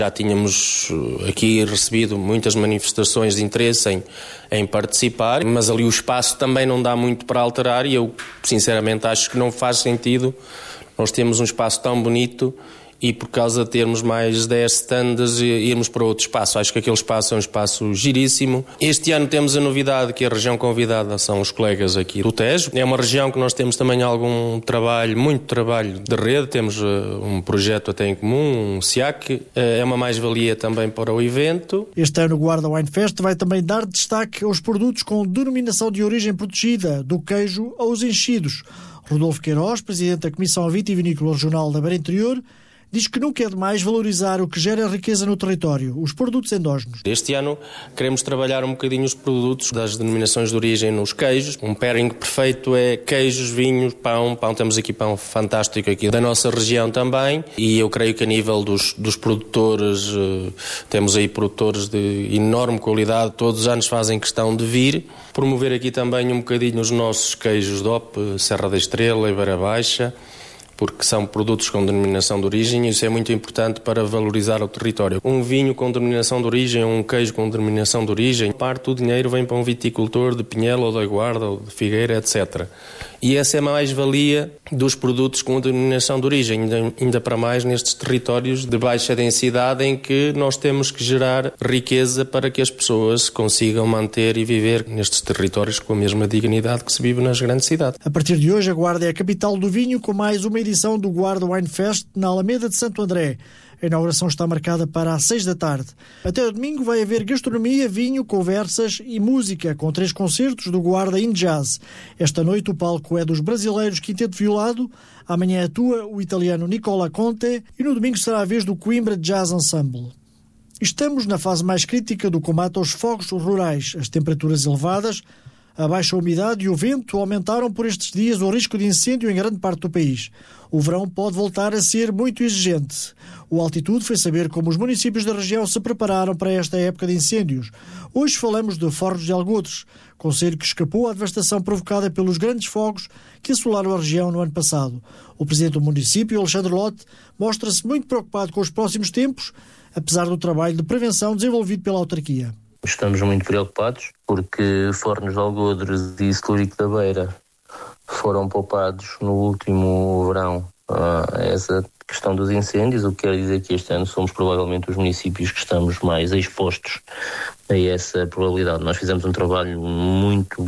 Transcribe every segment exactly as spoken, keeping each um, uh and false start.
Já tínhamos aqui recebido muitas manifestações de interesse em, em participar, mas ali o espaço também não dá muito para alterar e eu, sinceramente, acho que não faz sentido nós temos um espaço tão bonito e por causa de termos mais dez stands irmos para outro espaço. Acho que aquele espaço é um espaço giríssimo. Este ano temos a novidade que a região convidada são os colegas aqui do Tejo. É uma região que nós temos também algum trabalho, muito trabalho de rede. Temos um projeto até em comum, um S I A C. É uma mais-valia também para o evento. Este ano o Guarda Wine Fest vai também dar destaque aos produtos com denominação de origem protegida, do queijo aos enchidos. Rodolfo Queiroz, presidente da Comissão Vitivinícola Regional da Beira Interior, diz que nunca é demais valorizar o que gera riqueza no território, os produtos endógenos. Este ano queremos trabalhar um bocadinho os produtos das denominações de origem nos queijos. Um pairing perfeito é queijos, vinhos, pão. Pão, temos aqui pão fantástico aqui da nossa região também. E eu creio que a nível dos, dos produtores, temos aí produtores de enorme qualidade, todos os anos fazem questão de vir. Promover aqui também um bocadinho os nossos queijos D O P, Serra da Estrela e Beira Baixa, porque são produtos com denominação de origem e isso é muito importante para valorizar o território. Um vinho com denominação de origem, um queijo com denominação de origem, parte do dinheiro vem para um viticultor de Pinhel ou da Guarda ou de Figueira, etcétera. E essa é a mais-valia dos produtos com denominação de origem, ainda, ainda para mais nestes territórios de baixa densidade em que nós temos que gerar riqueza para que as pessoas consigam manter e viver nestes territórios com a mesma dignidade que se vive nas grandes cidades. A partir de hoje, a Guarda é a capital do vinho com mais uma edição do Guarda Wine Fest na Alameda de Santo André. A inauguração está marcada para às seis da tarde. Até o domingo vai haver gastronomia, vinho, conversas e música, com três concertos do Guarda in Jazz. Esta noite o palco é dos brasileiros Quinteto Violado, amanhã atua o italiano Nicola Conte e no domingo será a vez do Coimbra Jazz Ensemble. Estamos na fase mais crítica do combate aos fogos rurais. As temperaturas elevadas, a baixa umidade e o vento aumentaram por estes dias o risco de incêndio em grande parte do país. O verão pode voltar a ser muito exigente. O Altitude foi saber como os municípios da região se prepararam para esta época de incêndios. Hoje falamos de Fornos de Algodres, concelho que escapou à devastação provocada pelos grandes fogos que assolaram a região no ano passado. O presidente do município, Alexandre Lote, mostra-se muito preocupado com os próximos tempos, apesar do trabalho de prevenção desenvolvido pela autarquia. Estamos muito preocupados porque Fornos de Algodres e Celúrico da Beira foram poupados no último verão a essa questão dos incêndios, o que quer dizer que este ano somos provavelmente os municípios que estamos mais expostos a essa probabilidade. Nós fizemos um trabalho muito,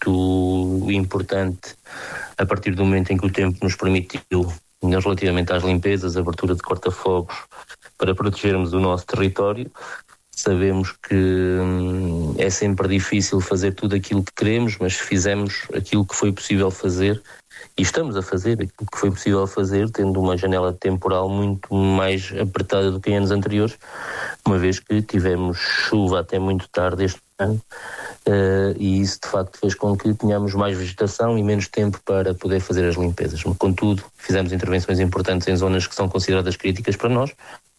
muito importante a partir do momento em que o tempo nos permitiu, relativamente às limpezas, abertura de corta-fogos, para protegermos o nosso território. Sabemos que hum, é sempre difícil fazer tudo aquilo que queremos, mas fizemos aquilo que foi possível fazer e estamos a fazer aquilo que foi possível fazer, tendo uma janela temporal muito mais apertada do que em anos anteriores, uma vez que tivemos chuva até muito tarde este ano uh, e isso de facto fez com que tenhamos mais vegetação e menos tempo para poder fazer as limpezas. Contudo, fizemos intervenções importantes em zonas que são consideradas críticas para nós,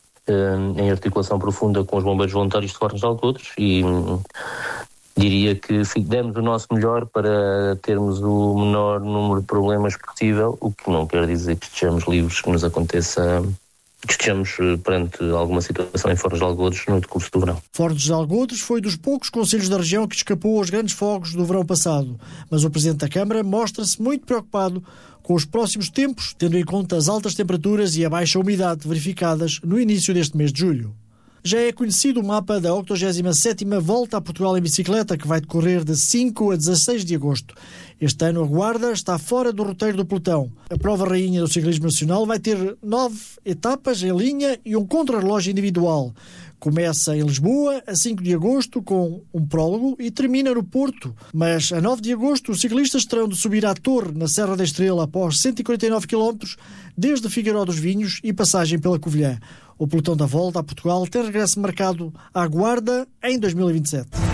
em articulação profunda com os bombeiros voluntários de Fornos de Algodres e hum, diria que demos o nosso melhor para termos o menor número de problemas possível, o que não quer dizer que estejamos livres, que nos aconteça, que estejamos perante alguma situação em Fornos de Algodres no decurso do verão. Fornos de Algodres foi dos poucos concelhos da região que escapou aos grandes fogos do verão passado, mas o Presidente da Câmara mostra-se muito preocupado com os próximos tempos, tendo em conta as altas temperaturas e a baixa umidade verificadas no início deste mês de julho. Já é conhecido o mapa da octogésima sétima Volta a Portugal em Bicicleta, que vai decorrer de cinco a dezasseis de agosto. Este ano a Guarda está fora do roteiro do pelotão. A prova rainha do ciclismo nacional vai ter nove etapas em linha e um contrarrelógio individual. Começa em Lisboa a cinco de agosto com um prólogo e termina no Porto. Mas a nove de agosto os ciclistas terão de subir à Torre, na Serra da Estrela, após cento e quarenta e nove quilómetros, desde Figueiró dos Vinhos e passagem pela Covilhã. O pelotão da Volta a Portugal tem regresso marcado à Guarda em dois mil e vinte e sete.